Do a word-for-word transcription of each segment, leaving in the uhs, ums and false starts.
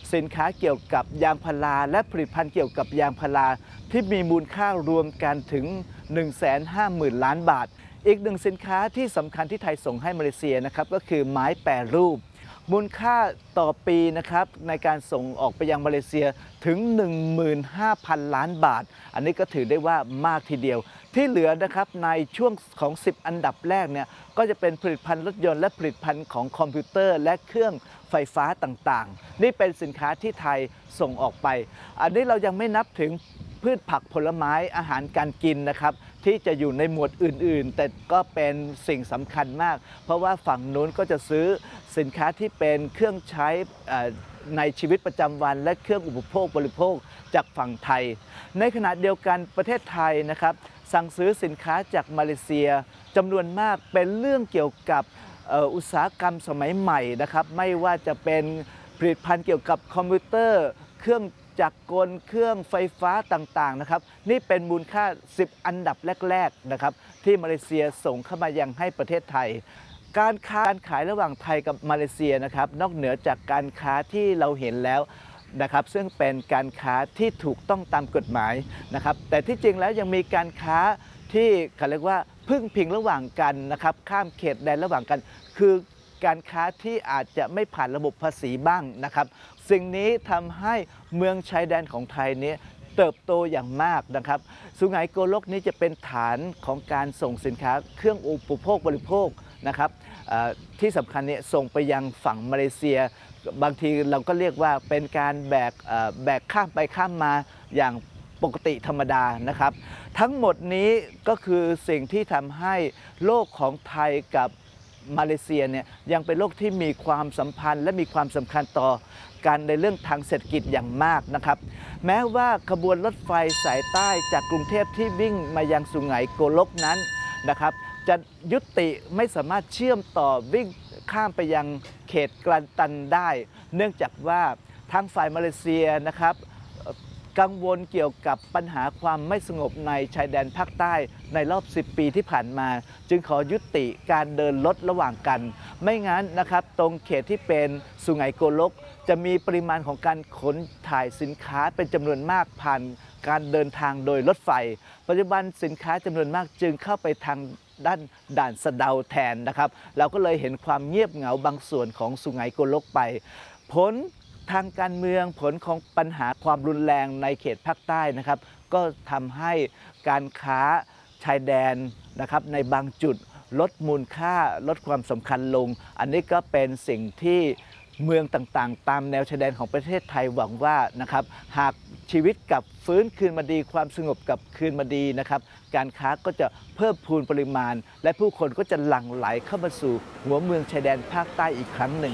สินค้าเกี่ยวกับยางพาราและผลิตภัณฑ์เกี่ยวกับยางพาราที่มีมูลค่ารวมกันถึง หนึ่งแสนห้าหมื่น ล้านบาทอีกหนึ่งสินค้าที่สำคัญที่ไทยส่งให้มาเลเซียนะครับก็คือไม้แปรรูปมูลค่าต่อปีนะครับในการส่งออกไปยังมาเลเซียถึง หนึ่งหมื่นห้าพัน ล้านบาทอันนี้ก็ถือได้ว่ามากทีเดียวที่เหลือนะครับในช่วงของสิบอันดับแรกเนี่ยก็จะเป็นผลิตภัณฑ์รถยนต์และผลิตภัณฑ์ของคอมพิวเตอร์และเครื่องไฟฟ้าต่างๆนี่เป็นสินค้าที่ไทยส่งออกไปอันนี้เรายังไม่นับถึงพืชผักผลไม้อาหารการกินนะครับที่จะอยู่ในหมวดอื่นๆแต่ก็เป็นสิ่งสำคัญมากเพราะว่าฝั่งนู้นก็จะซื้อสินค้าที่เป็นเครื่องใช้ในชีวิตประจำวันและเครื่องอุปโภคบริโภคจากฝั่งไทยในขณะเดียวกันประเทศไทยนะครับสั่งซื้อสินค้าจากมาเลเซียจำนวนมากเป็นเรื่องเกี่ยวกับอุตสาหกรรมสมัยใหม่นะครับไม่ว่าจะเป็นผลิตภัณฑ์เกี่ยวกับคอมพิวเตอร์เครื่องจักรกลเครื่องไฟฟ้าต่างๆนะครับนี่เป็นมูลค่าสิบอันดับแรกๆนะครับที่มาเลเซียส่งเข้ามายังให้ประเทศไทยการค้าการขายระหว่างไทยกับมาเลเซียนะครับนอกเหนือจากการค้าที่เราเห็นแล้วนะครับซึ่งเป็นการค้าที่ถูกต้องตามกฎหมายนะครับแต่ที่จริงแล้วยังมีการค้าที่เขาเรียกว่าพึ่งพิงระหว่างกันนะครับข้ามเขตแดนระหว่างกันคือการค้าที่อาจจะไม่ผ่านระบบภาษีบ้างนะครับสิ่งนี้ทำให้เมืองชายแดนของไทยนี้เติบโตอย่างมากนะครับสุไหงโกลกนี้จะเป็นฐานของการส่งสินค้าเครื่องอุปโภคบริโภคนะครับที่สำคัญเนี่ยส่งไปยังฝั่งมาเลเซียบางทีเราก็เรียกว่าเป็นการแบกแบกข้ามไปข้ามมาอย่างปกติธรรมดานะครับทั้งหมดนี้ก็คือสิ่งที่ทำให้โลกของไทยกับมาเลเซียเนี่ยยังเป็นโลกที่มีความสัมพันธ์และมีความสำคัญต่อกันในเรื่องทางเศรษฐกิจอย่างมากนะครับแม้ว่าขบวนรถไฟสายใต้จากกรุงเทพที่วิ่งมายังสุไหงโกลกนั้นนะครับจะยุติไม่สามารถเชื่อมต่อวิ่งข้ามไปยังเขตกลันตันได้เนื่องจากว่าทางฝ่ายมาเลเซียนะครับกังวลเกี่ยวกับปัญหาความไม่สงบในชายแดนภาคใต้ในรอบสิบปีที่ผ่านมาจึงขอยุติการเดินรถระหว่างกันไม่งั้นนะครับตรงเขตที่เป็นสุไหงโกลกจะมีปริมาณของการขนถ่ายสินค้าเป็นจำนวนมากผ่านการเดินทางโดยรถไฟปัจจุบันสินค้าจำนวนมากจึงเข้าไปทางด้านด่านสะเดาแทนนะครับเราก็เลยเห็นความเงียบเหงาบางส่วนของสุไหงโกลกไปผลทางการเมืองผลของปัญหาความรุนแรงในเขตภาคใต้นะครับก็ทำให้การค้าชายแดนนะครับในบางจุดลดมูลค่าลดความสำคัญลงอันนี้ก็เป็นสิ่งที่เมืองต่างๆตามแนวชายแดนของประเทศไทยหวังว่านะครับหากชีวิตกลับฟื้นคืนมาดีความสงบกลับคืนมาดีนะครับการค้าก็จะเพิ่มพูนปริมาณและผู้คนก็จะหลั่งไหลเข้ามาสู่หัวเมืองชายแดนภาคใต้อีกครั้งหนึ่ง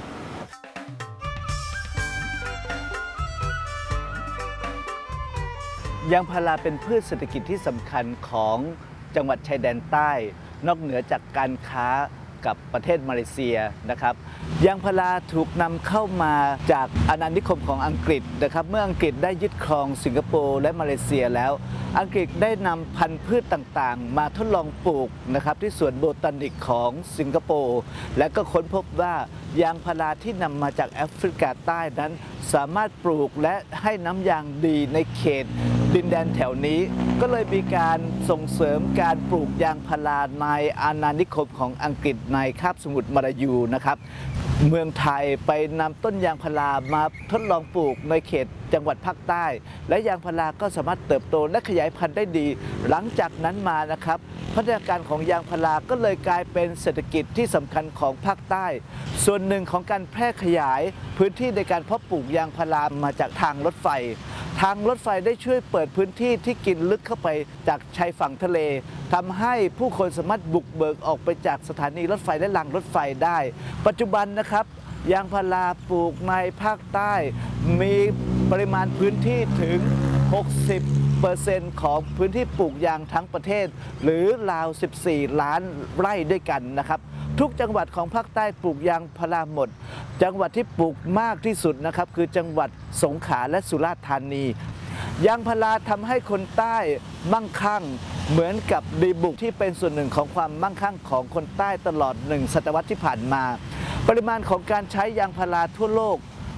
ยางพาราเป็นพืชเศรษฐกิจที่สำคัญของจังหวัดชายแดนใต้นอกเหนือจากการค้ากับประเทศมาเลเซียนะครับยางพาราถูกนำเข้ามาจากอาณานิคมของอังกฤษนะครับเมื่ออังกฤษได้ยึดครองสิงคโปร์และมาเลเซียแล้วอังกฤษได้นำพันธุ์พืชต่างๆมาทดลองปลูกนะครับที่สวนโบตานิกของสิงคโปร์และก็ค้นพบว่ายางพาราที่นำมาจากแอฟริกาใต้นั้นสามารถปลูกและให้น้ำยางดีในเขตดินแดนแถวนี้ก็เลยมีการส่งเสริมการปลูกยางพาราในอาณานิคมของอังกฤษในคาบสมุทรมาลายูนะครับเมืองไทยไปนำต้นยางพารามาทดลองปลูกในเขตจังหวัดภาคใต้และยางพาราก็สามารถเติบโตและขยายพันธุ์ได้ดีหลังจากนั้นมานะครับพัฒนาการของยางพาราก็เลยกลายเป็นเศรษฐกิจที่สำคัญของภาคใต้ส่วนหนึ่งของการแพร่ขยายพื้นที่ในการเพาะปลูกยางพารามาจากทางรถไฟทางรถไฟได้ช่วยเปิดพื้นที่ที่กินลึกเข้าไปจากชายฝั่งทะเลทำให้ผู้คนสามารถบุกเบิกออกไปจากสถานีรถไฟและรางรถไฟได้ปัจจุบันนะครับยางพาราปลูกในภาคใต้มีปริมาณพื้นที่ถึง หกสิบเปอร์เซ็นต์ ของพื้นที่ปลูกยางทั้งประเทศหรือราว สิบสี่ ล้านไร่ด้วยกันนะครับทุกจังหวัดของภาคใต้ปลูกยางพาราหมดจังหวัดที่ปลูกมากที่สุดนะครับคือจังหวัดสงขลาและสุราษฎร์ธานียางพาราทำให้คนใต้มั่งคั่งเหมือนกับดีบุกที่เป็นส่วนหนึ่งของความมั่งคั่งของคนใต้ตลอดหนึ่งศตวรรษที่ผ่านมาปริมาณของการใช้ยางพาราทั่วโลก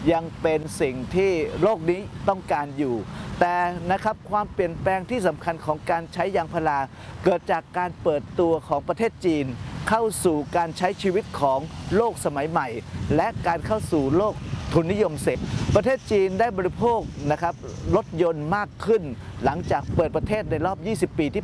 ยังเป็นสิ่งที่โลกนี้ต้องการอยู่ แต่นะครับความเปลี่ยนแปลงที่สำคัญของการใช้ยางพาราเกิดจากการเปิดตัวของประเทศจีนเข้าสู่การใช้ชีวิตของโลกสมัยใหม่ และการเข้าสู่โลกทุนนิยมเสร็จประเทศจีนได้บริโภคนะครับรถยนต์มากขึ้นหลังจากเปิดประเทศในรอบ ยี่สิบ ปีที่